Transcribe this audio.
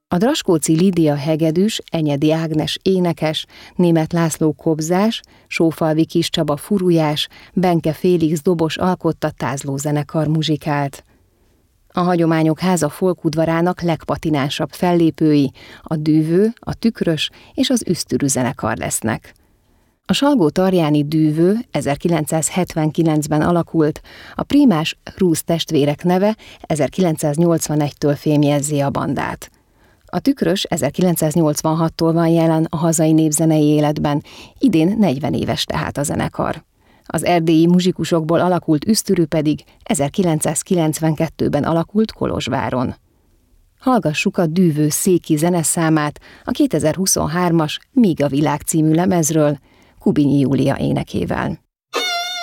A Draskóczy Lídia hegedűs, Enyedi Ágnes énekes, Németh László kobzás, Sófalvi Kis Csaba furujás, Benke Félix dobos alkotta tázlózenekar muzsikált. A Hagyományok Háza folkudvarának legpatinánsabb fellépői a Dűvő, a Tükrös és az Üsztürű zenekar lesznek. A Salgótarjáni Dűvő 1979-ben alakult, a Prímás Rúz testvérek neve 1981-től fémjezzi a bandát. A Tükrös 1986-tól van jelen a hazai népzenei életben, idén 40 éves tehát a zenekar. Az erdélyi muzsikusokból alakult Üsztürű pedig 1992-ben alakult Kolozsváron. Hallgassuk a Dűvő széki zeneszámát a 2023-as Míg a világ című lemezről, Kubinyi Júlia énekével.